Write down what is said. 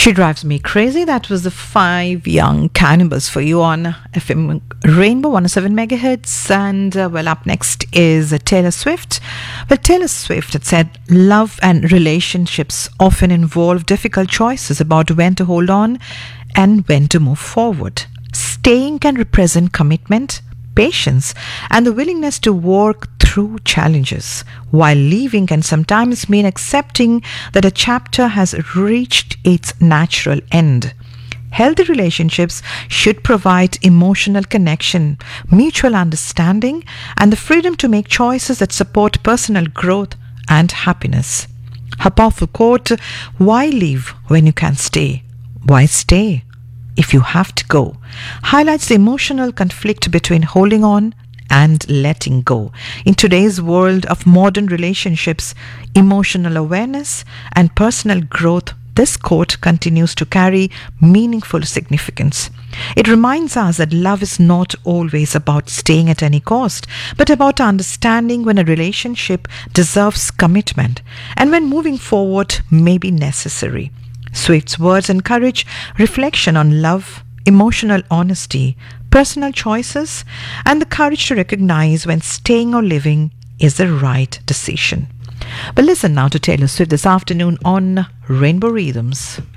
She Drives Me Crazy. That was the Five Young Cannibals for you on FM Rainbow 107 megahertz. And up next is Taylor Swift. Well, Taylor Swift had said love and relationships often involve difficult choices about when to hold on and when to move forward. Staying can represent commitment, patience, and the willingness to work through challenges, while leaving can sometimes mean accepting that a chapter has reached its natural end. Healthy relationships should provide emotional connection, mutual understanding, and the freedom to make choices that support personal growth and happiness. Her powerful quote, "Why leave when you can stay? Why stay if you have to go?" highlights the emotional conflict between holding on and letting go. In today's world of modern relationships, emotional awareness, and personal growth, this quote continues to carry meaningful significance. It reminds us that love is not always about staying at any cost, but about understanding when a relationship deserves commitment and when moving forward may be necessary. Swift's words encourage reflection on love, emotional honesty, personal choices, and the courage to recognize when staying or living is the right decision. But listen now to Taylor Swift this afternoon on Rainbow Rhythms.